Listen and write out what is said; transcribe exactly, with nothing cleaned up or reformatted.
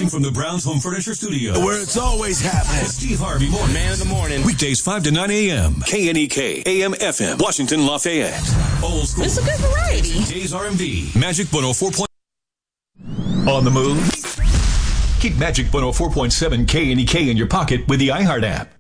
Broadcasting from the Browns Home Furniture Studio, where it's always happening. Steve Harvey Morning. Man of the morning. Weekdays five to nine a.m. K N E K, A M F M, Washington, Lafayette. Old school. It's a good variety. Today's R and B. Magic one oh four point On the move? Keep Magic one oh four point seven K N E K in your pocket with the iHeart app.